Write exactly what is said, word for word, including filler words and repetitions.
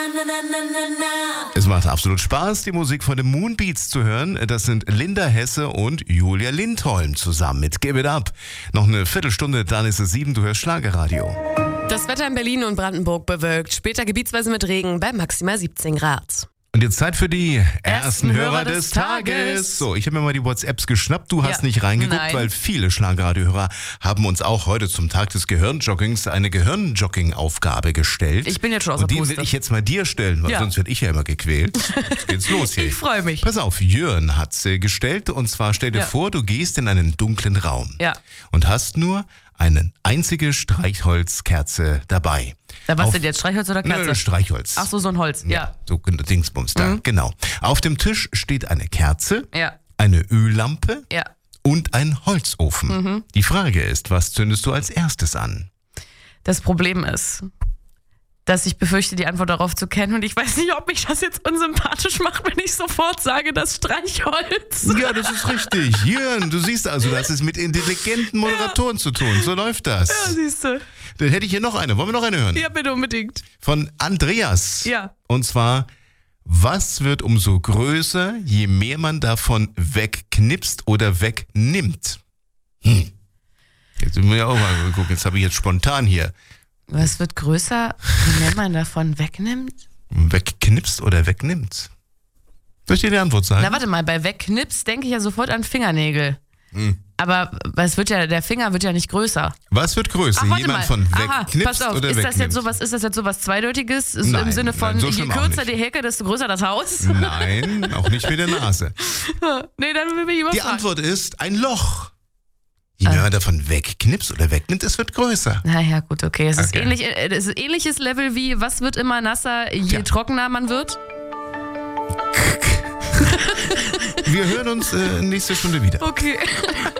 Es macht absolut Spaß, die Musik von den Moonbeats zu hören. Das sind Linda Hesse und Julia Lindholm zusammen mit Give It Up. Noch eine Viertelstunde, dann ist es sieben, du hörst Schlagerradio. Das Wetter in Berlin und Brandenburg bewölkt, später gebietsweise mit Regen bei maximal siebzehn Grad. Und jetzt Zeit für die ersten, Ersten Hörer, Hörer des, des Tages. Tages. So, ich habe mir mal die WhatsApps geschnappt. Du hast Ja. nicht reingeguckt, Nein. weil viele Schlagerradiohörer haben uns auch heute zum Tag des Gehirnjoggings eine Gehirnjogging-Aufgabe gestellt. Ich bin jetzt schon aus Und der die Puste. will ich jetzt mal dir stellen, weil Ja. sonst werde ich ja immer gequält. Jetzt geht's los hier. Ich freue mich. Pass auf, Jörn hat sie gestellt. Und zwar stell dir Ja. vor, du gehst in einen dunklen Raum. Ja. Und hast nur eine einzige Streichholzkerze dabei. Da was Auf- denn jetzt? Streichholz oder Kerze? Nö, Streichholz. Ach so, so ein Holz. Ja. So Dingsbums da, genau. Auf dem Tisch steht eine Kerze, Ja. eine Öllampe Ja. und ein Holzofen. Die Frage ist, was zündest du als erstes an? Das Problem ist, dass ich befürchte, die Antwort darauf zu kennen und ich weiß nicht, ob mich das jetzt unsympathisch macht, wenn ich sofort sage, das Streichholz. Ja, das ist richtig. Jörn, du siehst also, das ist mit intelligenten Moderatoren zu tun. So läuft das. Ja, siehst du. Dann hätte ich hier noch eine. Wollen wir noch eine hören? Ja, bitte unbedingt. Von Andreas. Ja. Und zwar, was wird umso größer, je mehr man davon wegknipst oder wegnimmt? Hm. Jetzt müssen wir ja auch mal gucken. Jetzt habe ich jetzt spontan hier. Was wird größer, je mehr man davon wegnimmt? Wegknipst oder wegnimmt? Soll ich dir die Antwort sagen? Na, warte mal, bei wegknips denke ich ja sofort an Fingernägel. Hm. Aber es wird ja, der Finger wird ja nicht größer. Was wird größer? Ach, warte Jemand mal. von Aha, wegknipst pass auf, oder ist wegnimmt? das jetzt sowas, ist das jetzt sowas Zweideutiges? Ist Nein, Im Sinne von, nein, so je schlimm auch kürzer nicht. die Hecke, desto größer das Haus? Nein, auch nicht mit der Nase. Nee, dann will ich Die überfragen. Antwort ist ein Loch. Je mehr man davon wegknipst oder wegnimmt, es wird größer. Naja, gut, okay. Es ist, Okay. ähnlich, äh, es ist ähnliches Level wie, was wird immer nasser, je Ja. trockener man wird? Wir hören uns äh, nächste Stunde wieder. Okay.